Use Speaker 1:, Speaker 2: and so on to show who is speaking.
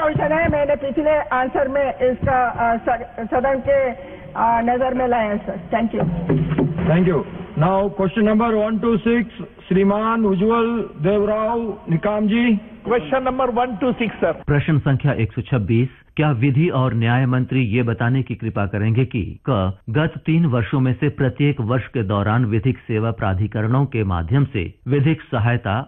Speaker 1: Question है, मैंने पिछले आंसर में इसका सदन के नजर में लाया sir. Thank you.
Speaker 2: Thank you. Now question number 1 to 6, श्रीमान उज्जवल देवराव निकाम जी।
Speaker 3: Question number 1 to 6 sir.
Speaker 4: प्रश्न संख्या 126, क्या विधि और न्याय मंत्री ये बताने की कृपा करेंगे कि गत 3 वर्षों में से प्रत्येक वर्ष के दौरान विधिक सेवा प्राधिकरणों के माध्यम से विधिक सहायता